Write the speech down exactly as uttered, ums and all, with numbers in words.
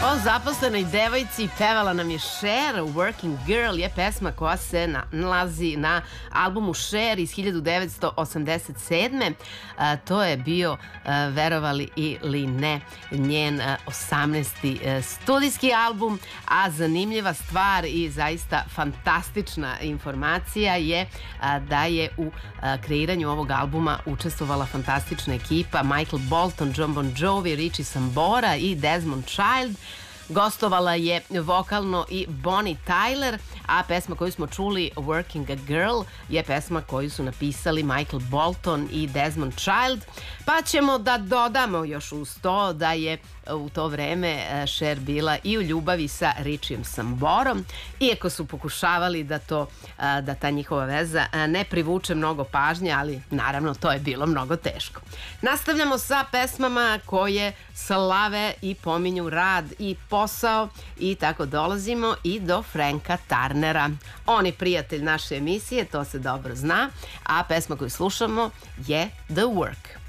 O zaposlenoj devojci pevala nam je Cher. Working Girl je pesma koja se na, nalazi na albumu Cher iz hiljadu devetsto osamdeset sedme. A, to je bio, a, verovali ili ne, njen a, osamnaesti a, studijski album, a zanimljiva stvar i zaista fantastična informacija je a, da je u a, kreiranju ovog albuma učestvovala fantastična ekipa: Michael Bolton, Jon Bon Jovi, Richie Sambora i Desmond Child. Gostovala je vokalno i Bonnie Tyler, a pesma koju smo čuli, Working a Girl, je pesma koju su napisali Michael Bolton i Desmond Child. Pa ćemo da dodamo još uz to da je u to vreme Cher bila i u ljubavi sa Richiem Samborom, iako su pokušavali da to, da ta njihova veza ne privuče mnogo pažnje, ali naravno to je bilo mnogo teško. Nastavljamo sa pesmama koje slave i pominju rad i posao i tako dolazimo i do Franka Tarnera. On je prijatelj naše emisije, to se dobro zna, a pesma koju slušamo je The Work.